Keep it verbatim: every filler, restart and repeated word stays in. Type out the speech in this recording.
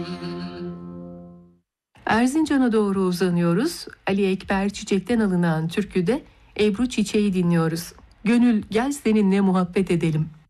Erzincan'a doğru uzanıyoruz. Ali Ekber Çiçek'ten alınan türküde Ebru Çiçeği dinliyoruz. Gönül gel seninle muhabbet edelim.